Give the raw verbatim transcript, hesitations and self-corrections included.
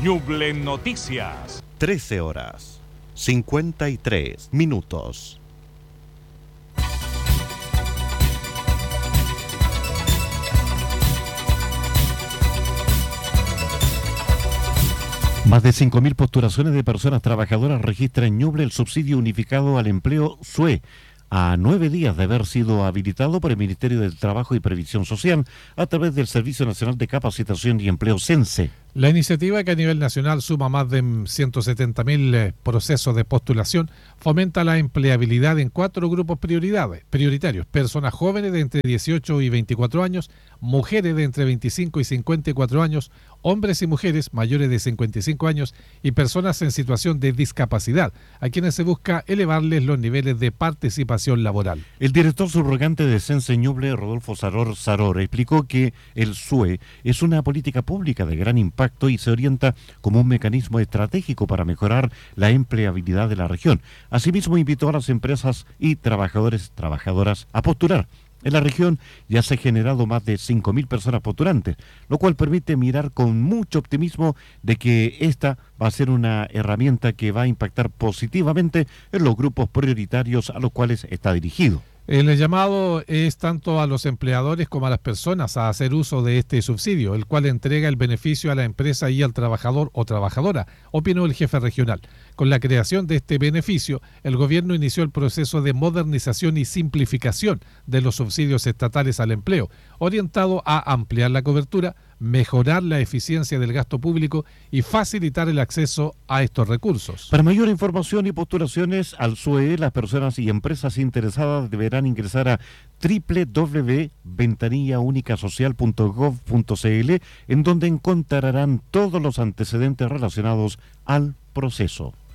Ñuble Noticias. trece horas, cincuenta y tres minutos. Más de cinco mil postulaciones de personas trabajadoras registra en Ñuble el subsidio unificado al empleo S U E, a nueve días de haber sido habilitado por el Ministerio del Trabajo y Previsión Social a través del Servicio Nacional de Capacitación y Empleo SENSE. La iniciativa, que a nivel nacional suma más de ciento setenta mil eh, procesos de postulación, fomenta la empleabilidad en cuatro grupos prioridades, prioritarios: personas jóvenes de entre dieciocho y veinticuatro años, mujeres de entre veinticinco y cincuenta y cuatro años, hombres y mujeres mayores de cincuenta y cinco años y personas en situación de discapacidad, a quienes se busca elevarles los niveles de participación laboral. El director subrogante de SENSE Ñuble, Rodolfo Saror Saror, explicó que el S U E es una política pública de gran impacto y se orienta como un mecanismo estratégico para mejorar la empleabilidad de la región. Asimismo, invitó a las empresas y trabajadores, trabajadoras a postular. En la región ya se han generado más de cinco mil personas postulantes, lo cual permite mirar con mucho optimismo de que esta va a ser una herramienta que va a impactar positivamente en los grupos prioritarios a los cuales está dirigido. El llamado es tanto a los empleadores como a las personas a hacer uso de este subsidio, el cual entrega el beneficio a la empresa y al trabajador o trabajadora, opinó el jefe regional. Con la creación de este beneficio, el gobierno inició el proceso de modernización y simplificación de los subsidios estatales al empleo, orientado a ampliar la cobertura, mejorar la eficiencia del gasto público y facilitar el acceso a estos recursos. Para mayor información y postulaciones al S U E, las personas y empresas interesadas deberán ingresar a doble u doble u doble u punto ventanilla única social punto gov punto c l, en donde encontrarán todos los antecedentes relacionados al proceso.